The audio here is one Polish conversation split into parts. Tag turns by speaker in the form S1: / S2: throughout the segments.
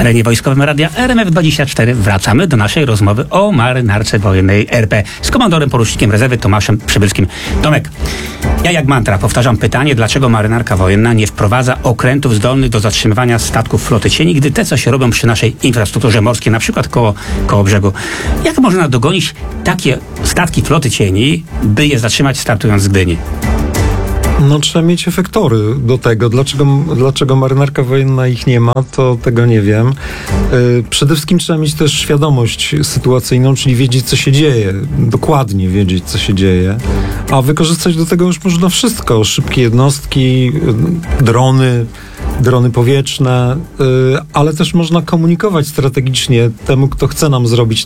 S1: terenie wojskowym Radia RMF24 wracamy do naszej rozmowy o marynarce wojennej RP z komandorem porucznikiem rezerwy Tomaszem Przybylskim. Tomek, ja jak mantra powtarzam pytanie, dlaczego marynarka wojenna nie wprowadza okrętów zdolnych do zatrzymywania statków floty cieni, gdy te, co się robią przy naszej infrastrukturze morskiej, na przykład koło brzegu. Jak można dogonić takie statki floty cieni, by je zatrzymać startując z Gdyni?
S2: No trzeba mieć efektory do tego. Dlaczego marynarka wojenna ich nie ma, to tego nie wiem. Przede wszystkim trzeba mieć też świadomość sytuacyjną, czyli wiedzieć, co się dzieje. Dokładnie wiedzieć, co się dzieje. A wykorzystać do tego już można wszystko. Szybkie jednostki, drony powietrzne, ale też można komunikować strategicznie temu, kto chce nam zrobić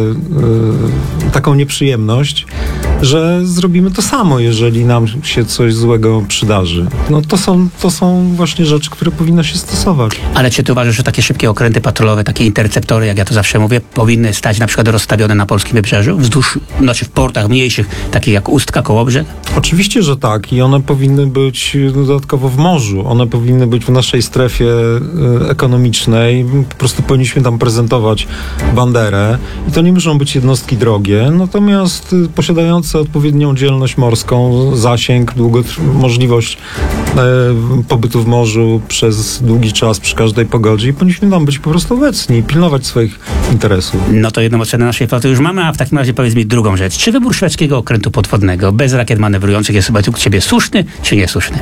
S2: taką nieprzyjemność, że zrobimy to samo, jeżeli nam się coś złego przydarzy. No to są właśnie rzeczy, które powinno się stosować.
S1: Ale czy ty uważasz, że takie szybkie okręty patrolowe, takie interceptory, jak ja to zawsze mówię, powinny stać na przykład rozstawione na polskim wybrzeżu, w portach mniejszych, takich jak Ustka, Kołobrzeg?
S2: Oczywiście, że tak. I one powinny być dodatkowo w morzu. One powinny być w naszej strefie ekonomicznej. Po prostu powinniśmy tam prezentować banderę. I to nie muszą być jednostki drogie, natomiast posiadające odpowiednią dzielność morską, zasięg, możliwość pobytu w morzu przez długi czas, przy każdej pogodzie i powinniśmy tam być po prostu obecni i pilnować swoich interesów.
S1: No to jedną ocenę naszej floty już mamy, a w takim razie powiedz mi drugą rzecz. Czy wybór szwedzkiego okrętu podwodnego bez rakiet manewrujących jest według ciebie słuszny, czy niesłuszny?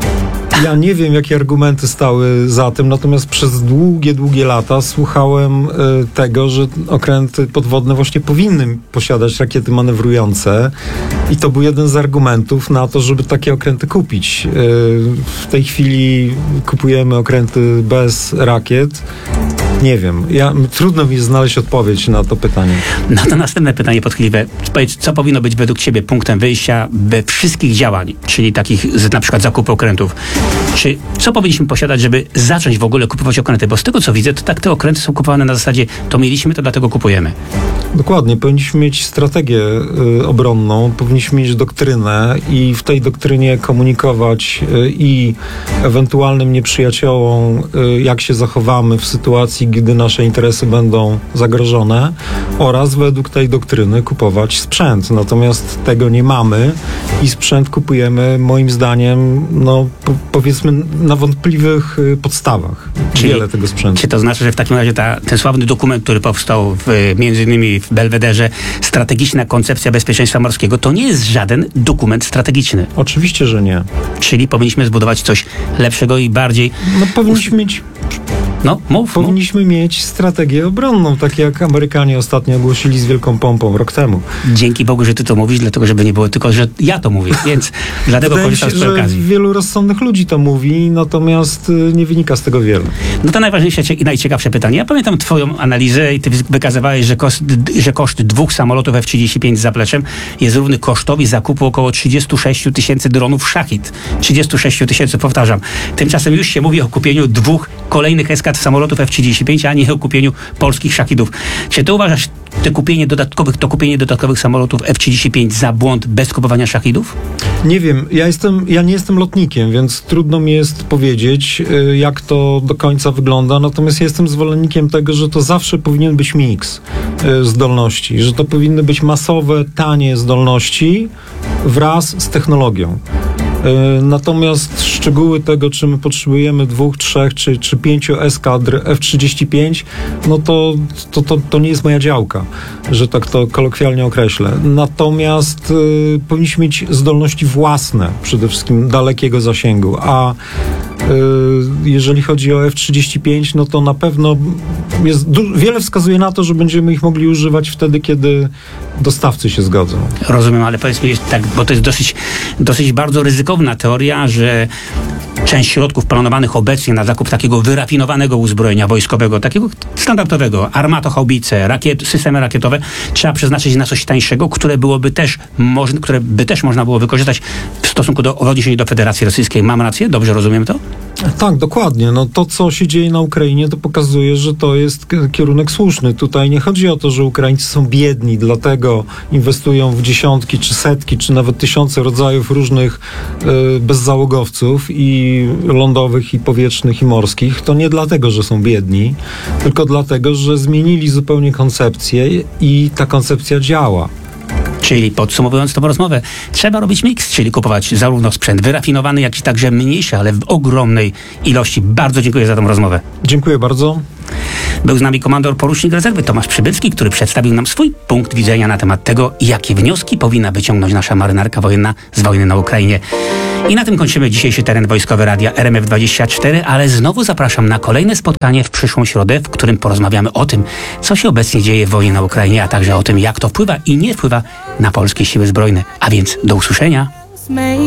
S2: Ja nie wiem, jakie argumenty stały za tym, natomiast przez długie lata słuchałem tego, że okręty podwodne właśnie powinny posiadać rakiety manewrujące i to był jeden z argumentów na to, żeby takie okręty kupić. W tej chwili kupujemy okręty bez rakiet. Nie wiem. Trudno mi znaleźć odpowiedź na to pytanie.
S1: No to następne pytanie podchwytliwe. Powiedz, co powinno być według ciebie punktem wyjścia we wszystkich działań, czyli takich na przykład zakupu okrętów? Co powinniśmy posiadać, żeby zacząć w ogóle kupować okręty? Bo z tego, co widzę, to tak te okręty są kupowane na zasadzie to mieliśmy, to dlatego kupujemy. Dokładnie.
S2: Powinniśmy mieć strategię obronną, powinniśmy mieć doktrynę i w tej doktrynie komunikować i ewentualnym nieprzyjaciołom, jak się zachowamy w sytuacji, gdy nasze interesy będą zagrożone oraz według tej doktryny kupować sprzęt. Natomiast tego nie mamy i sprzęt kupujemy moim zdaniem, powiedzmy na wątpliwych podstawach. Wiele tego sprzętu.
S1: Czy to znaczy, że w takim razie ten sławny dokument, który powstał między innymi w Belwederze, strategiczna koncepcja bezpieczeństwa morskiego, to nie jest żaden dokument strategiczny?
S2: Oczywiście, że nie.
S1: Czyli powinniśmy zbudować coś lepszego i bardziej...
S2: Powinniśmy mieć... Powinniśmy mieć strategię obronną, tak jak Amerykanie ostatnio ogłosili z wielką pompą rok temu.
S1: Dzięki Bogu, że ty to mówisz, dlatego żeby nie było tylko, że ja to mówię, więc dlatego korzystam z tej okazji.
S2: Wielu rozsądnych ludzi to mówi, natomiast nie wynika z tego wiele.
S1: No to najważniejsze i najciekawsze pytanie. Ja pamiętam twoją analizę i ty wykazywałeś, że koszt 2 samolotów F-35 z zapleczem jest równy kosztowi zakupu około 36 000 dronów Szachid. 36 000, powtarzam. Tymczasem już się mówi o kupieniu 2 kolejnych eskad samolotów F-35, a nie o kupieniu polskich Szachidów. Czy ty uważasz to kupienie dodatkowych samolotów F-35 za błąd bez kupowania Szachidów?
S2: Nie wiem. Ja nie jestem lotnikiem, więc trudno mi jest powiedzieć, jak to do końca wygląda. Natomiast ja jestem zwolennikiem tego, że to zawsze powinien być miks zdolności, że to powinny być masowe, tanie zdolności wraz z technologią. Natomiast szczegóły tego, czy my potrzebujemy 2, 3 czy 5 eskadr F-35, to nie jest moja działka, że tak to kolokwialnie określę. Natomiast powinniśmy mieć zdolności własne, przede wszystkim dalekiego zasięgu, a jeżeli chodzi o F-35, to na pewno wiele wskazuje na to, że będziemy ich mogli używać wtedy, kiedy dostawcy się zgodzą.
S1: Rozumiem, ale powiedz mi tak, bo to jest dosyć bardzo ryzykowna teoria, że część środków planowanych obecnie na zakup takiego wyrafinowanego uzbrojenia wojskowego, takiego standardowego, armatohaubice, systemy rakietowe, trzeba przeznaczyć na coś tańszego, które by też można było wykorzystać w stosunku w odniesieniu do Federacji Rosyjskiej. Mam rację? Dobrze rozumiem to?
S2: Tak, dokładnie. No to, co się dzieje na Ukrainie, to pokazuje, że to jest kierunek słuszny. Tutaj nie chodzi o to, że Ukraińcy są biedni, dlatego inwestują w dziesiątki, czy setki, czy nawet tysiące rodzajów różnych bezzałogowców i lądowych, i powietrznych, i morskich. To nie dlatego, że są biedni, tylko dlatego, że zmienili zupełnie koncepcję i ta koncepcja działa.
S1: Czyli podsumowując tą rozmowę, trzeba robić miks, czyli kupować zarówno sprzęt wyrafinowany, jak i także mniejszy, ale w ogromnej ilości. Bardzo dziękuję za tą rozmowę.
S2: Dziękuję bardzo.
S1: Był z nami komandor porucznik rezerwy Tomasz Przybylski, który przedstawił nam swój punkt widzenia na temat tego, jakie wnioski powinna wyciągnąć nasza marynarka wojenna z wojny na Ukrainie. I na tym kończymy dzisiejszy teren wojskowy radia RMF24, ale znowu zapraszam na kolejne spotkanie w przyszłą środę, w którym porozmawiamy o tym, co się obecnie dzieje w wojnie na Ukrainie, a także o tym, jak to wpływa i nie wpływa na polskie siły zbrojne. A więc do usłyszenia.